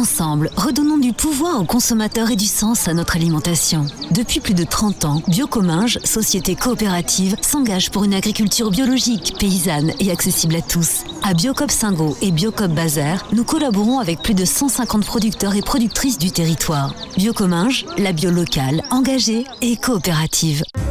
Ensemble, redonnons du pouvoir aux consommateurs et du sens à notre alimentation. Depuis plus de 30 ans, Biocominges, société coopérative, s'engage pour une agriculture biologique, paysanne et accessible à tous. À Biocoop Singo et Biocoop Bazar, nous collaborons avec plus de 150 producteurs et productrices du territoire. Biocominges, la bio locale, engagée et coopérative.